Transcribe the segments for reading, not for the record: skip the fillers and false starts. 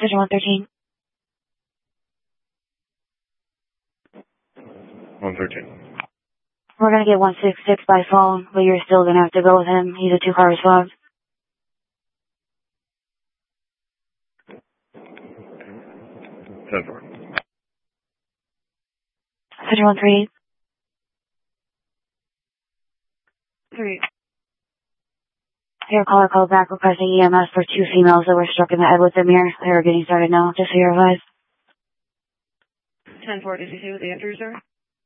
Division 113. 113. We're going to get 166 by phone, but you're still going to have to go with him. He's a 2-car response. 10-4. Division 138. 3. Your caller called back requesting EMS for 2 females that were struck in the head with a mirror. They are getting started now, just so you're advised. 10-4, did you see what the injuries are?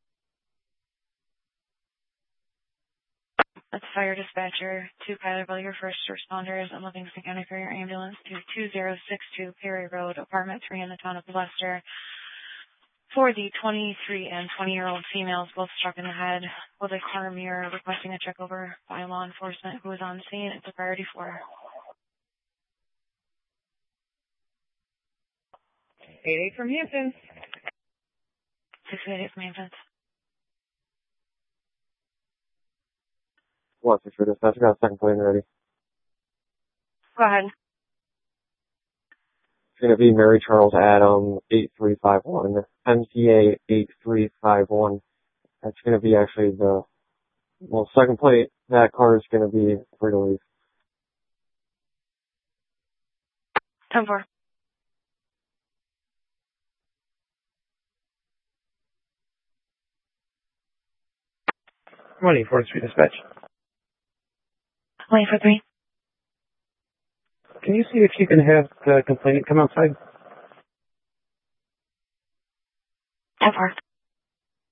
That's fire dispatcher, 2 Kyler Bill, your first responders. I'm Livingston County for your ambulance to 2062 Perry Road, apartment 3 in the town of Leicester. For the 23 and 20-year-old females, both struck in the head with a car mirror, requesting a check over by law enforcement who is on scene. It's a priority 4. 88 from Hampton. 688 from Hampton. 1-6 for dispatch. I got a second plane ready. Go ahead. It's going to be Mary Charles Adam 8351, MCA 8351. That's going to be actually the, second plate. That car is going to be free to leave. 10-4. Morning, 4th Street Dispatch. Wait for 3. Can you see if you can have the complainant come outside? 10-4.